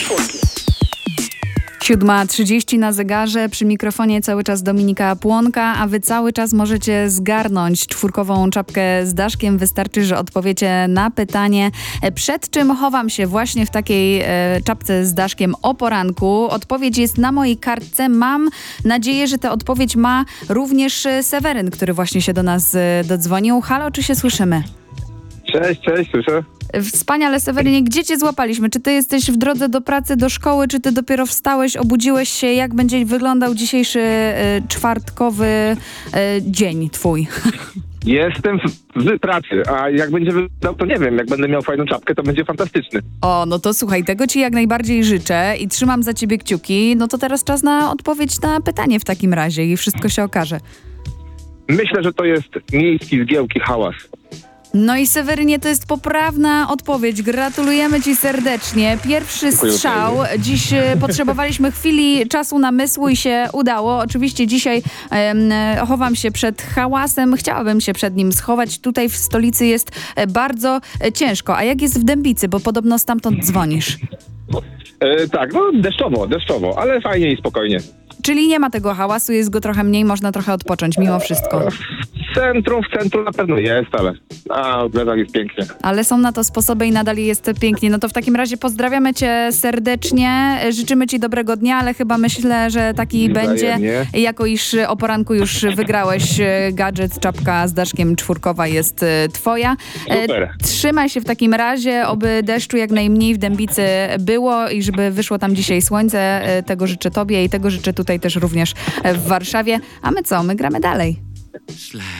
7:30 na zegarze, przy mikrofonie cały czas Dominika Płonka, a wy cały czas możecie zgarnąć czwórkową czapkę z daszkiem. Wystarczy, że odpowiecie na pytanie, przed czym chowam się właśnie w takiej czapce z daszkiem o poranku. Odpowiedź jest na mojej kartce. Mam nadzieję, że tę odpowiedź ma również Seweryn, który właśnie się do nas dodzwonił. Halo, czy się słyszymy? Cześć, słyszę. Wspaniale, Sewerynie. Gdzie cię złapaliśmy? Czy ty jesteś w drodze do pracy, do szkoły, czy ty dopiero wstałeś, obudziłeś się? Jak będzie wyglądał dzisiejszy czwartkowy dzień twój? Jestem w pracy, a jak będzie wyglądał, to nie wiem. Jak będę miał fajną czapkę, to będzie fantastyczny. O, no to słuchaj, tego ci jak najbardziej życzę i trzymam za ciebie kciuki. No to teraz czas na odpowiedź na pytanie w takim razie i wszystko się okaże. Myślę, że to jest miejski Zgiełki hałas. No i Sewerynie, to jest poprawna odpowiedź. Gratulujemy ci serdecznie. Pierwszy strzał. Dziś potrzebowaliśmy chwili czasu namysłu i się udało. Oczywiście dzisiaj chowam się przed hałasem. Chciałabym się przed nim schować. Tutaj w stolicy jest bardzo ciężko. A jak jest w Dębicy? Bo podobno stamtąd dzwonisz. Tak, no deszczowo, ale fajnie i spokojnie. Czyli nie ma tego hałasu, jest go trochę mniej, można trochę odpocząć mimo wszystko. W centrum na pewno jest, ale w brzegach jest pięknie. Ale są na to sposoby i nadal jest pięknie. No to w takim razie pozdrawiamy cię serdecznie, życzymy ci dobrego dnia, ale chyba myślę, że taki będzie, jako iż o poranku już wygrałeś gadżet, czapka z daszkiem czwórkowa jest twoja. Super. Trzymaj się w takim razie, oby deszczu jak najmniej w Dębicy było i żeby wyszło tam dzisiaj słońce. Tego życzę tobie i tego życzę tutaj też również w Warszawie. A my co? My gramy dalej.